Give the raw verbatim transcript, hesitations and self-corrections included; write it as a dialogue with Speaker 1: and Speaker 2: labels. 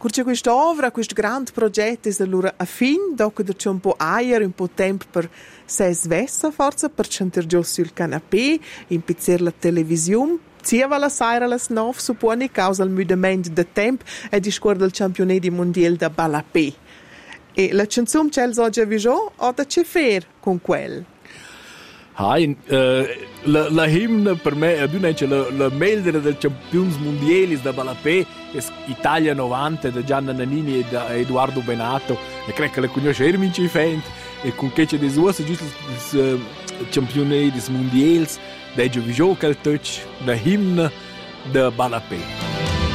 Speaker 1: Curce questa ovra, questo grande progetto è allora a fin, dopo c'è un po' aer, un po' tempo per se svessa forza, per centrar giù sul canapè, impizzer la televisione, Zieva la saira las nov supponi causa il mudament de temp e di scuor del campionati mondial da Balapé. E la canzone c'è il oggi viso o da c'è fer con quel?
Speaker 2: Hai, uh, la, la himna per me è la, la meldere del Champions Mondiali da Balapé è Italia novanta da Gianna Nannini e da Edoardo Benato e credo che la conosce Erminci Fent e con che c'è dei suoi giusto il Championnati Mondiali da già viso che il touch da himna da Balapé.